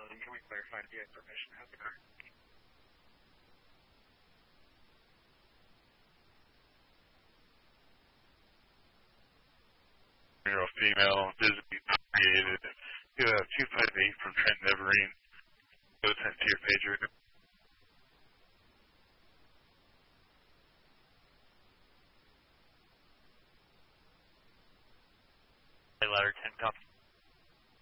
can we clarify if you have permission to have the car? You're a female, visibly created. You have 258 from Trent Neverine. Go sent to your pager. Ladder 10 copy.